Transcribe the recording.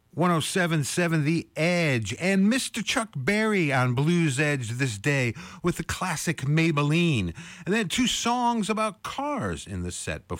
107.7 The Edge, and Mr. Chuck Berry on Blues Edge this day with the classic Maybelline. And then two songs about cars in the set before.